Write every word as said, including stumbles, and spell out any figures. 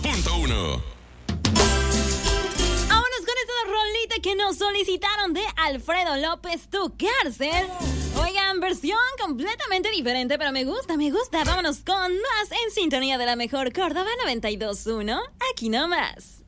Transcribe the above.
punto uno. Vámonos con esta rolita que nos solicitaron de Alfredo López, Tu Cárcel. Oigan, versión completamente diferente, pero me gusta, me gusta. Vámonos con más en sintonía de la mejor Córdoba noventa y dos punto uno. Aquí nomás.